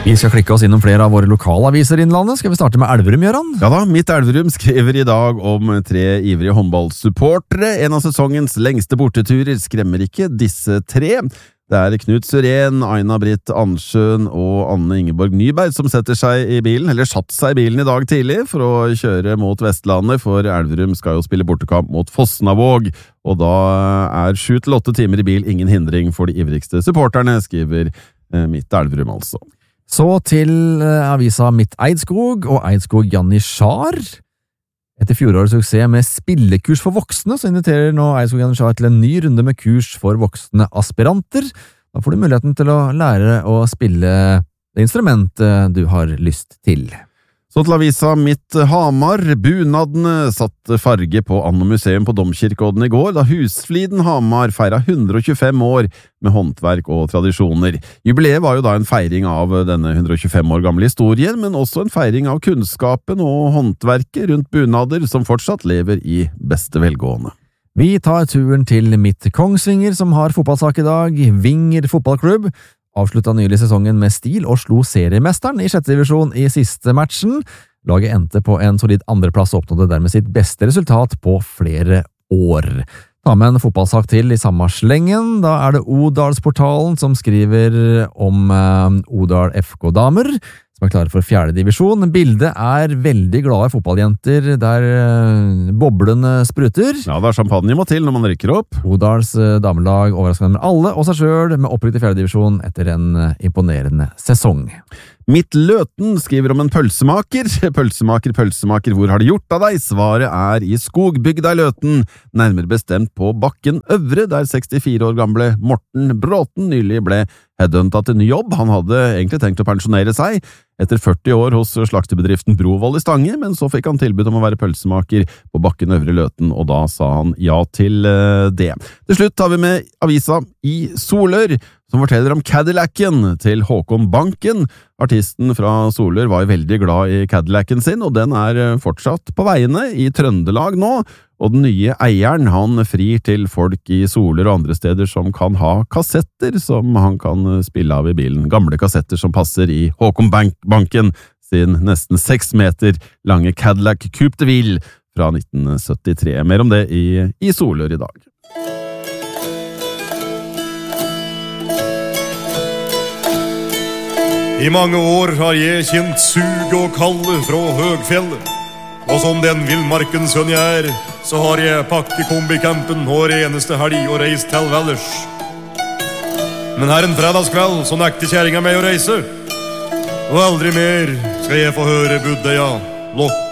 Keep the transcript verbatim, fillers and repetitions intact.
Vi skal klikke oss innom flere av våre lokalaviser i Innlandet. Skal vi starte med Elverum, Jøran? Ja da, Mitt Elverum skriver i dag om tre ivrige håndballsupportere. En av sesongens lengste borteturer skremmer ikke disse tre. Det er Knut Søren, Aina Britt Ansjøen og Anne Ingeborg Nyberg som setter seg i bilen, eller satt seg i bilen i dag tidlig for å kjøre mot Vestlandet, for Elverum skal jo spille bortekamp mot Fosnavåg, og da er sju til åtte timer i bil ingen hindring for de ivrigste supporterne, skriver eh, Mitt Elverum altså. Så til avisa Mitt Eidskog og Eidskog Janitsjar. Etter fjorårets suksess med spillekurs for voksne, så inviterer nå Eidskog Janitsjar til en ny runde med kurs for voksne aspiranter. Da får du muligheten til å lære å spille det instrumentet du har lyst til. Så til avisa Mitt Hamar. Bunadene satte farge på Anno museum på Domkirkeodden i går, da Husfliden Hamar feiret hundre og tjuefem år med håndverk og tradisjoner. Jubileet var jo da en feiring av denne hundre og tjuefem år gamle historien, men også en feiring av kunnskapen og håndverket rundt bunader som fortsatt lever i beste velgående. Vi tar turen til Mitt Kongsvinger, som har fotballsak i dag. Vinger fotballklubb avsluttet nylig sesongen med stil og slo seriemesteren i sjette divisjon i siste matchen. Laget endte på en solid andreplass og oppnådde dermed sitt beste resultat på flere år. Ta med en fotballsak til i samme slengen. Da er det Odalsportalen som skriver om eh, Odal F K-damer, som er klare for fjerde divisjon. Bildet er veldig glade fotballjenter der eh, boblene spruter. Ja, det er champagne må til når man rykker opp. Odals eh, damelag overraskende med alle og seg selv med opprykk til fjerde divisjon etter en eh, imponerende sesong. Mitt Løten skriver om en pølsemaker. Pølsemaker, pølsemaker, hvor har det gjort av deg? Svaret er i Skogbygda i Løten, nærmere bestemt på Bakken Øvre, der sekstifire år gamle Morten Bråten nylig ble headhuntet til ny jobb. Han hadde egentlig tenkt å pensjonere seg etter førti år hos slaktebedriften Brovoll i Stange, men så fikk han tilbud om å være pølsemaker på Bakken Øvre Løten, og da sa han ja til det. Til slutt tar vi med avisa i Solør, som forteller om Cadillacen til Håkon Banken. Artisten fra Solør var veldig glad i Cadillacen sin, og den er fortsatt på veiene i Trøndelag nå, og den nye eieren, han frir til folk i Solør og andre steder som kan ha kassetter som han kan spille av i bilen. Gamle kassetter som passer i Håkon Banken sin nesten seks meter lange Cadillac Coupe de Ville fra nitten syttitre. Mer om det i, i Solør i dag. I mange år har jeg kjent sug og kalde fra høgfjellet, og som den villmarkens sønn jeg er, så har jeg pakket kombicampen hver eneste helg og reist til Valdres. Men her en fredagskveld så nekter kjæringa meg å reise, og aldri mer skal jeg få høre Buddha lokke